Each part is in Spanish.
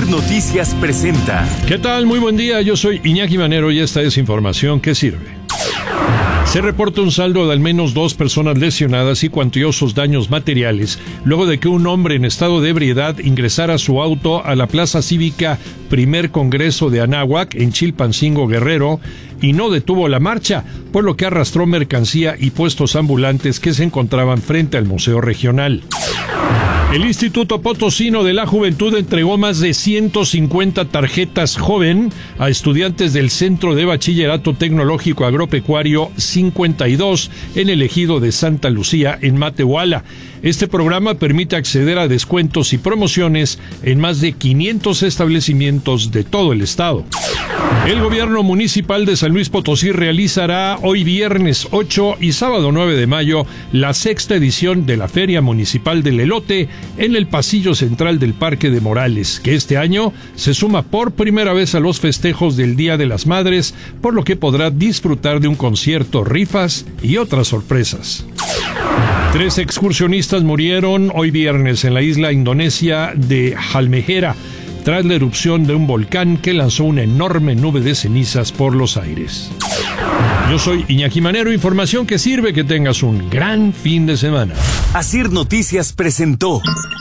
Asir Noticias presenta. ¿Qué tal? Muy buen día, yo soy Iñaki Manero y esta es información que sirve. Se reporta un saldo de al menos 2 personas lesionadas y cuantiosos daños materiales luego de que un hombre en estado de ebriedad ingresara a su auto a la Plaza Cívica Primer Congreso de Anáhuac en Chilpancingo, Guerrero, y no detuvo la marcha, por lo que arrastró mercancía y puestos ambulantes que se encontraban frente al Museo Regional. El Instituto Potosino de la Juventud entregó más de 150 tarjetas joven a estudiantes del Centro de Bachillerato Tecnológico Agropecuario 52 en el ejido de Santa Lucía, en Matehuala. Este programa permite acceder a descuentos y promociones en más de 500 establecimientos de todo el estado. El gobierno municipal de San Luis Potosí realizará hoy viernes 8 y sábado 9 de mayo la 6ª edición de la Feria Municipal del Elote en el pasillo central del Parque de Morales, que este año se suma por primera vez a los festejos del Día de las Madres, por lo que podrá disfrutar de un concierto, rifas y otras sorpresas. 3 excursionistas murieron hoy viernes en la isla indonesia de Halmahera, tras la erupción de un volcán que lanzó una enorme nube de cenizas por los aires. Yo soy Iñaki Manero, información que sirve. Que tengas un gran fin de semana. Asir Noticias presentó.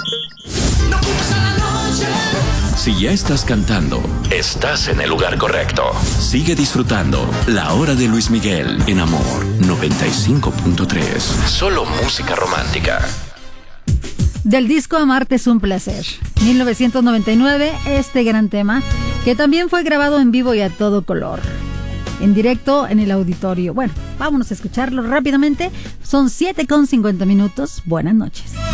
Si ya estás cantando, estás en el lugar correcto. Sigue disfrutando La Hora de Luis Miguel en Amor 95.3. Solo música romántica. Del disco Amarte es un placer, 1999, este gran tema, que también fue grabado en vivo y a todo color, en directo en el auditorio. Bueno, vámonos a escucharlo rápidamente, son 7:50. Buenas noches.